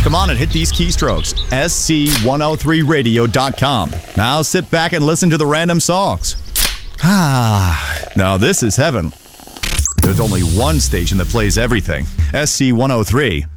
Come on and hit these keystrokes. SC103radio.com. Now sit back and listen to the random songs. Now this is heaven. There's only one station that plays everything. SC103.